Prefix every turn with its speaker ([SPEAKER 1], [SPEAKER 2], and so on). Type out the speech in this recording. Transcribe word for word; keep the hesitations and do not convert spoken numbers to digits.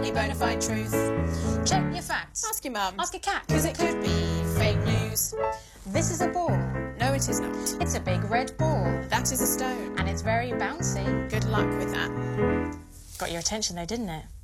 [SPEAKER 1] absolutely bona fide truth. Check your facts.
[SPEAKER 2] Ask your mum.
[SPEAKER 1] Ask a cat, because it could be fake news. This is a ball.
[SPEAKER 2] No, it is not.
[SPEAKER 1] It's a big red ball.
[SPEAKER 2] That is a stone.
[SPEAKER 1] And it's very bouncy.
[SPEAKER 2] Good luck with that.
[SPEAKER 1] Got your attention though, didn't it?